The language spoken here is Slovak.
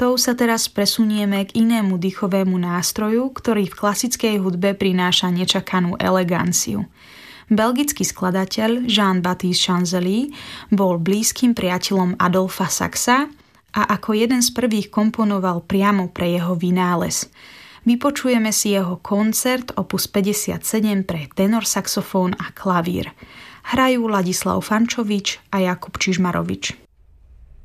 koncertov sa teraz presunieme k inému dýchovému nástroju, ktorý v klasickej hudbe prináša nečakanú eleganciu. Belgický skladateľ Jean-Baptiste Chancely bol blízkym priateľom Adolfa Saxa a ako jeden z prvých komponoval priamo pre jeho vynález. Vypočujeme si jeho koncert opus 57 pre tenor saxofón a klavír. Hrajú Ladislav Fančovič a Jakub Čižmarovič.